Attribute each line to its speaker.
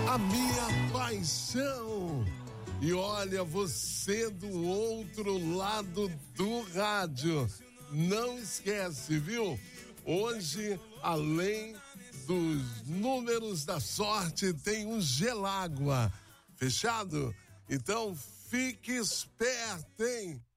Speaker 1: a minha paixão. E olha, você do outro lado do rádio, não esquece, viu? Hoje, além dos números da sorte, tem um Gelágua. Fechado? Então, fique esperto, hein?